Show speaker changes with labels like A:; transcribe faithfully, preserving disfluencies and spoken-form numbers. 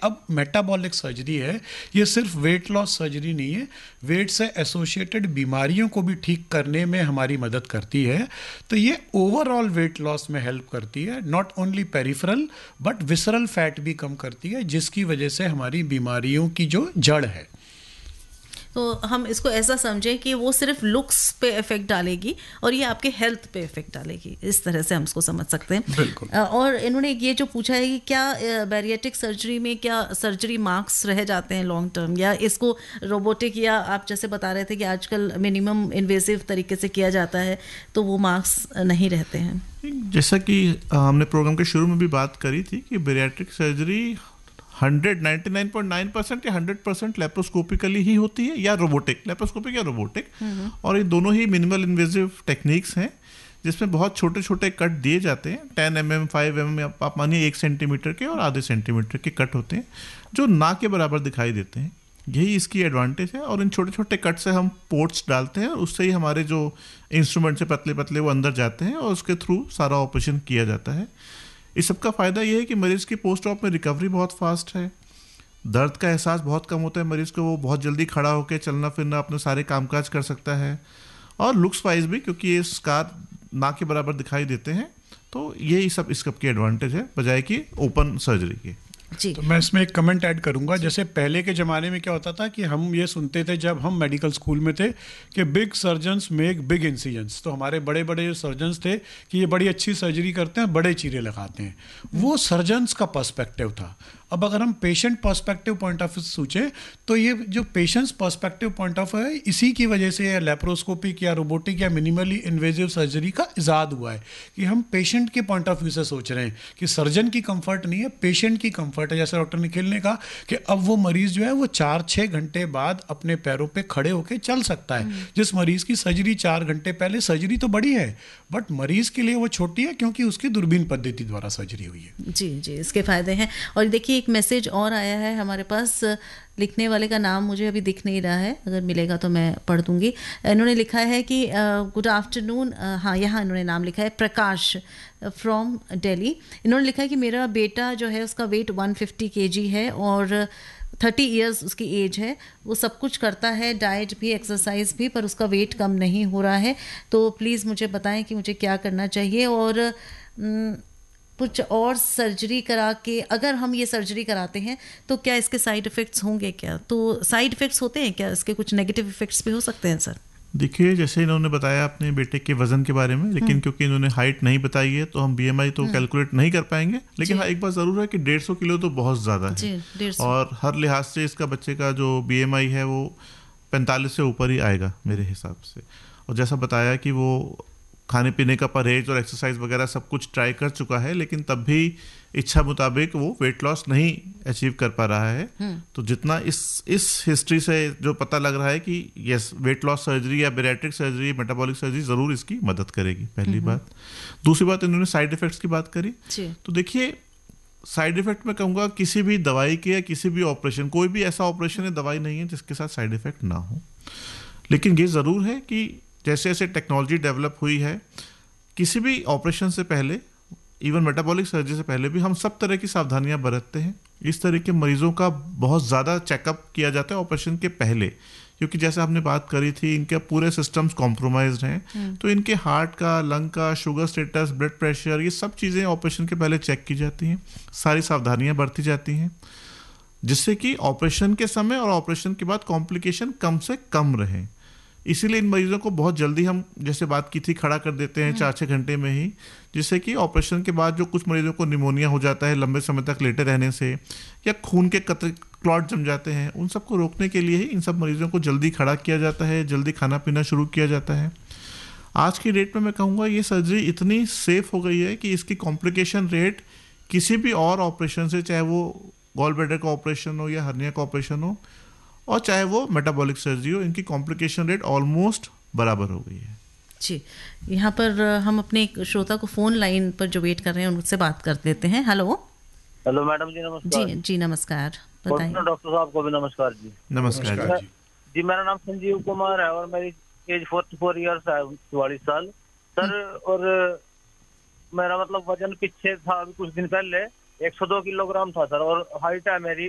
A: अब metabolic surgery है, ये सिर्फ वेट लॉस सर्जरी नहीं है, वेट से एसोसिएटेड बीमारियों को भी ठीक करने में हमारी मदद करती है। तो ये ओवरऑल वेट लॉस में हेल्प करती है, not only peripheral but visceral fat भी कम करती है, जिसकी वजह से हमारी बीमारियों की जो जड़ है।
B: तो हम इसको ऐसा समझें कि वो सिर्फ लुक्स पे इफेक्ट डालेगी और ये आपके हेल्थ पे इफेक्ट डालेगी, इस तरह से हम इसको समझ सकते हैं।
A: बिल्कुल।
B: और इन्होंने ये जो पूछा है कि क्या बैरिएट्रिक सर्जरी में क्या सर्जरी मार्क्स रह जाते हैं लॉन्ग टर्म, या इसको रोबोटिक, या आप जैसे बता रहे थे कि आजकल मिनिमम इन्वेसिव तरीके से किया जाता है तो वो मार्क्स नहीं रहते हैं?
C: जैसा कि हमने प्रोग्राम के शुरू में भी बात करी थी कि bariatric surgery hundred ninety nine point nine percent या हंड्रेड परसेंट लेप्रोस्कोपिकली ही होती है या रोबोटिक, लेप्रोस्कोपिक या रोबोटिक, और ये दोनों ही मिनिमल इन्वेजिव टेक्निक्स हैं जिसमें बहुत छोटे छोटे कट दिए जाते हैं, ten M M five M M आप मानिए एक सेंटीमीटर के और आधे सेंटीमीटर के कट होते हैं जो ना के बराबर दिखाई देते हैं। यही इसकी एडवांटेज है। और इन छोटे छोटे कट से हम पोर्ट्स डालते हैं और उससे ही हमारे जो इंस्ट्रूमेंट से पतले पतले वो अंदर जाते हैं और उसके थ्रू सारा ऑपरेशन किया जाता है। इस सब का फ़ायदा ये है कि मरीज़ की पोस्ट ऑप में रिकवरी बहुत फास्ट है, दर्द का एहसास बहुत कम होता है मरीज़ को, वो बहुत जल्दी खड़ा होकर चलना फिरना अपने सारे कामकाज कर सकता है। और लुक्स वाइज भी, क्योंकि ये स्कार ना के बराबर दिखाई देते हैं, तो यही सब इस सब की एडवांटेज है बजाय कि ओपन सर्जरी की।
A: तो मैं इसमें एक कमेंट ऐड करूंगा। जैसे पहले के ज़माने में क्या होता था कि हम ये सुनते थे जब हम मेडिकल स्कूल में थे कि big surgeons make big incisions, तो हमारे बड़े बड़े जो सर्जन्स थे कि ये बड़ी अच्छी सर्जरी करते हैं, बड़े चीरे लगाते हैं। वो सर्जन्स का पर्सपेक्टिव था। अब अगर हम patient perspective point of view सोचें तो ये जो patients perspective point of view है, इसी की वजह से लेप्रोस्कोपिक या रोबोटिक या मिनिमली इन्वेजिव सर्जरी का इजाद हुआ है कि हम पेशेंट के पॉइंट ऑफ व्यू से सोच रहे हैं कि सर्जन की कंफर्ट नहीं है, पेशेंट की कंफर्ट है। जैसे डॉक्टर निखिल ने कहा कि अब वो मरीज जो है वो चार छः घंटे बाद अपने पैरों पे खड़े होकर चल सकता है, जिस मरीज की सर्जरी चार घंटे पहले, सर्जरी तो बड़ी है बट मरीज के लिए वो छोटी है क्योंकि उसकी दूरबीन पद्धति द्वारा सर्जरी हुई है।
B: जी जी, इसके फायदे हैं। और देखिए एक मैसेज और आया है हमारे पास, लिखने वाले का नाम मुझे अभी दिख नहीं रहा है, अगर मिलेगा तो मैं पढ़ दूंगी। इन्होंने लिखा है कि गुड आफ्टरनून, हाँ यहाँ इन्होंने नाम लिखा है प्रकाश फ्रॉम दिल्ली। इन्होंने लिखा है कि मेरा बेटा जो है उसका वेट वन फिफ्टी केजी है और थर्टी इयर्स उसकी एज है, वो सब कुछ करता है, डाइट भी एक्सरसाइज भी, पर उसका वेट कम नहीं हो रहा है। तो प्लीज़ मुझे बताएं कि मुझे क्या करना चाहिए। और न, कुछ और सर्जरी करा के, अगर हम ये सर्जरी कराते हैं तो क्या इसके साइड इफ़ेक्ट्स होंगे क्या? तो साइड इफ़ेक्ट्स होते हैं क्या, इसके कुछ नेगेटिव इफ़ेक्ट्स भी हो सकते हैं सर?
C: देखिए, जैसे इन्होंने बताया अपने बेटे के वज़न के बारे में, लेकिन क्योंकि इन्होंने हाइट नहीं बताई है तो हम बीएमआई तो कैलकुलेट नहीं कर पाएंगे। लेकिन हाँ, एक बात ज़रूर है कि डेढ़ सौ किलो तो बहुत ज़्यादा है और हर लिहाज से इसका बच्चे का जो बीएमआई है वो पैंतालीस से ऊपर ही आएगा मेरे हिसाब से। और जैसा बताया कि वो खाने पीने का परहेज और एक्सरसाइज वगैरह सब कुछ ट्राई कर चुका है, लेकिन तब भी इच्छा मुताबिक वो वेट लॉस नहीं अचीव कर पा रहा है। तो जितना इस इस हिस्ट्री से जो पता लग रहा है कि यस, वेट लॉस सर्जरी या बैरिएट्रिक सर्जरी, मेटाबॉलिक सर्जरी ज़रूर इसकी मदद करेगी, पहली बात। दूसरी बात, इन्होंने साइड इफ़ेक्ट्स की बात करी। तो देखिए, साइड इफ़ेक्ट मैं कहूँगा किसी भी दवाई के या किसी भी ऑपरेशन, कोई भी ऐसा ऑपरेशन या दवाई नहीं है जिसके साथ साइड इफ़ेक्ट ना हो। लेकिन ये ज़रूर है कि जैसे जैसे टेक्नोलॉजी डेवलप हुई है, किसी भी ऑपरेशन से पहले, इवन मेटाबॉलिक सर्जरी से पहले भी हम सब तरह की सावधानियां बरतते हैं। इस तरह के मरीजों का बहुत ज़्यादा चेकअप किया जाता है ऑपरेशन के पहले, क्योंकि जैसे हमने बात करी थी इनके पूरे सिस्टम्स कॉम्प्रोमाइज्ड हैं। तो इनके हार्ट का, लंग का, शुगर स्टेटस, ब्लड प्रेशर, ये सब चीज़ें ऑपरेशन के पहले चेक की जाती हैं, सारी सावधानियाँ बरती जाती हैं, जिससे कि ऑपरेशन के समय और ऑपरेशन के बाद कॉम्प्लिकेशन कम से कम रहें। इसीलिए इन मरीजों को बहुत जल्दी हम, जैसे बात की थी, खड़ा कर देते हैं चार छः घंटे में ही, जिससे कि ऑपरेशन के बाद जो कुछ मरीजों को निमोनिया हो जाता है लंबे समय तक लेटे रहने से, या खून के कतरे क्लॉट जम जाते हैं, उन सबको रोकने के लिए ही इन सब मरीजों को जल्दी खड़ा किया जाता है, जल्दी खाना पीना शुरू किया जाता है। आज की डेट में मैं कहूँगा ये सर्जरी इतनी सेफ हो गई है कि इसकी कॉम्प्लिकेशन रेट किसी भी और ऑपरेशन से, चाहे वो गॉल ब्लैडर का ऑपरेशन हो या हर्निया का ऑपरेशन हो और चाहे वो मेटाबॉलिक सर्जरी हो, इनकी कॉम्प्लिकेशन रेट ऑलमोस्ट बराबर हो गई है।
B: जी, यहाँ पर हम अपने एक श्रोता को फ़ोन लाइन पर जो वेट कर रहे हैं उनसे बात कर देते हैं। हेलो
D: हेलो मैडम जी, नमस्कार।
B: जी जी नमस्कार, बताइए।
D: डॉक्टर साहब को भी नमस्कार जी।
C: नमस्कार, नमस्कार जी।
D: जी, मेरा नाम संजीव कुमार है और मेरी एज फोर्टी फोर ईयर्स है, चौवालीस साल सर। और मेरा मतलब वजन पीछे था अभी कुछ दिन पहले एक सौ दो किलोग्राम था सर, और हाइट है मेरी